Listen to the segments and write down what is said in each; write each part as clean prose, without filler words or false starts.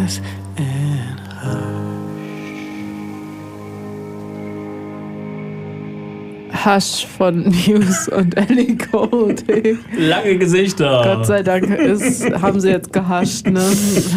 Hush and Hush von Muse und Ellie Goulding. lange Gesichter. Gott sei Dank haben sie jetzt gehascht, ne?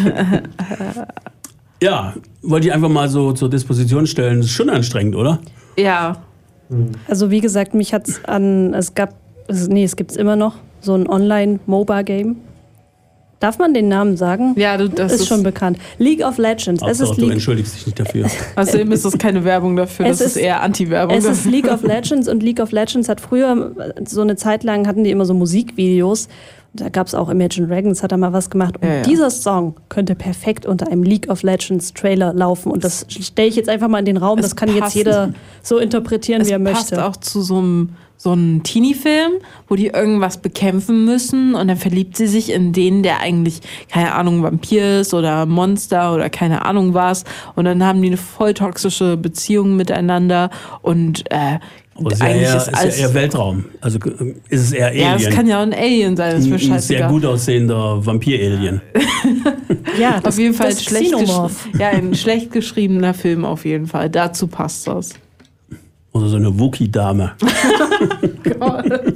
Ja, wollte ich einfach mal so zur Disposition stellen. Das ist schon anstrengend, oder? Ja. Also wie gesagt, mich hat's es gibt's immer noch, so ein Online-MOBA-Game. Darf man den Namen sagen? Ja, das ist schon bekannt. League of Legends. Du entschuldigst dich nicht dafür. Außerdem ist das keine Werbung dafür, das ist eher Anti-Werbung. Es ist League of Legends und League of Legends hat früher, so eine Zeit lang hatten die immer so Musikvideos. Da gab es auch Imagine Dragons, hat da mal was gemacht. Und dieser Song könnte perfekt unter einem League of Legends Trailer laufen. Und das stelle ich jetzt einfach mal in den Raum. Das kann jetzt jeder so interpretieren, wie er möchte. Es passt auch zu so einem Teenie-Film, wo die irgendwas bekämpfen müssen und dann verliebt sie sich in den, der eigentlich, keine Ahnung, Vampir ist oder Monster oder keine Ahnung was. Und dann haben die eine voll toxische Beziehung miteinander und ist ja eher Weltraum. Also ist es eher Alien. Ja, es kann ja auch ein Alien sein. Das ist ein sehr gut aussehender Vampir-Alien. Ja, auf jeden Fall ein schlecht geschriebener Film auf jeden Fall. Dazu passt das. Oder so eine Wookie-Dame. Gott.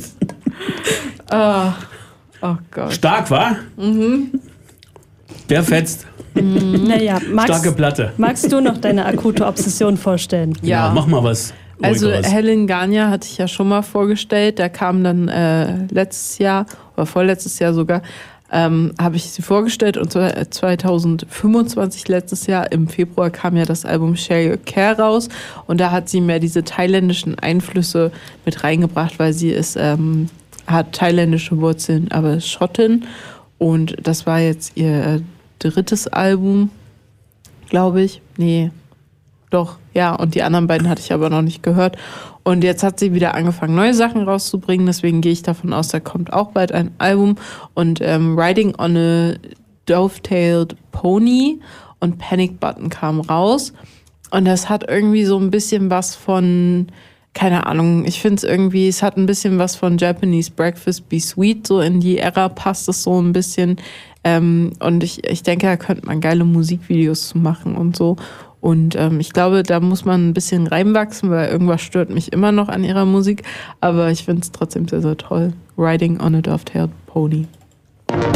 Oh Gott. Stark, wa? Mhm. Der fetzt. Naja, starke Platte. Magst du noch deine akute Obsession vorstellen? Ja, mach mal was. Also Helen Gania hatte ich ja schon mal vorgestellt. Da kam dann letztes Jahr oder vorletztes Jahr sogar, habe ich sie vorgestellt und 2025, letztes Jahr im Februar, kam ja das Album Share Your Care raus und da hat sie mehr diese thailändischen Einflüsse mit reingebracht, weil sie hat thailändische Wurzeln, aber ist Schottin und das war jetzt ihr drittes Album, glaube ich. Nee, doch, ja, und die anderen beiden hatte ich aber noch nicht gehört. Und jetzt hat sie wieder angefangen, neue Sachen rauszubringen. Deswegen gehe ich davon aus, da kommt auch bald ein Album. Und Riding on a Dove-tailed Pony und Panic Button kam raus. Und das hat irgendwie so ein bisschen was von, keine Ahnung, ich finde es irgendwie, es hat ein bisschen was von Japanese Breakfast Be Sweet. So in die Ära passt es so ein bisschen. Und ich denke, da könnte man geile Musikvideos zu machen und so. Und ich glaube, da muss man ein bisschen reinwachsen, weil irgendwas stört mich immer noch an ihrer Musik. Aber ich finde es trotzdem sehr, sehr toll. Riding on a Dove-tailed Pony.